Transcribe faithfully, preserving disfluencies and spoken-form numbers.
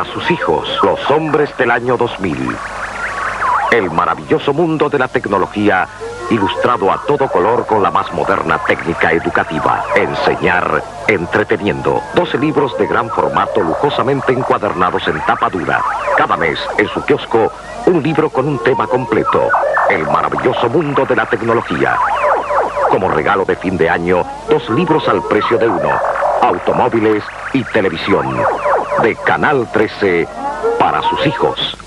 para sus hijos, los hombres del año dos mil. El maravilloso mundo de la tecnología, ilustrado a todo color con la más moderna técnica educativa. Enseñar entreteniendo. doce libros de gran formato lujosamente encuadernados en tapa dura. Cada mes, en su kiosco, un libro con un tema completo. El maravilloso mundo de la tecnología. Como regalo de fin de año, dos libros al precio de uno. Automóviles y televisión. De Canal trece para sus hijos.